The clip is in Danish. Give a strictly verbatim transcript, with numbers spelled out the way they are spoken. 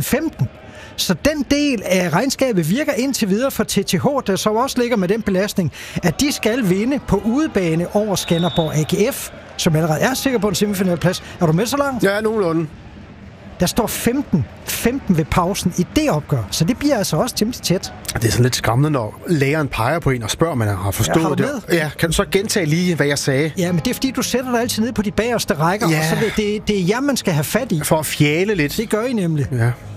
femten. Så den del af regnskabet virker indtil videre for T T H, der så også ligger med den belastning, at de skal vinde på udebane over Skanderborg A G F, som allerede er sikker på en semifinalplads. Er du med så langt? Ja, nogenlunde. Der står femten femten ved pausen i det opgør, så det bliver altså også temmelig tæt. Det er sådan lidt skræmmende, når læreren peger på en og spørger, om man har forstået ja, har det. Ja, kan du så gentage lige, hvad jeg sagde? Ja, men det er fordi, du sætter dig altid ned på de bagerste rækker, ja. og så det, det, det er jer, man skal have fat i. For at fjale lidt. Det gør I nemlig. Ja.